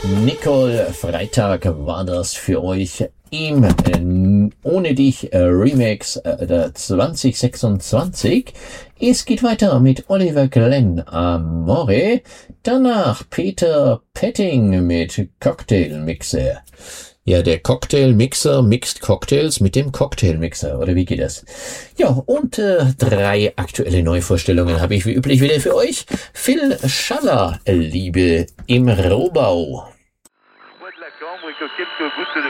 Nicole, Freitag war das für euch im Ohne dich Remix der 2026. Es geht weiter mit Oliver Glenn Amore, danach Peter Petting mit Cocktailmixer. Ja, der Cocktailmixer mixt Cocktails mit dem Cocktailmixer, oder wie geht das? Ja, und 3 aktuelle Neuvorstellungen habe ich wie üblich wieder für euch. Phil Schaller, Liebe im Rohbau. Quelques gouttes de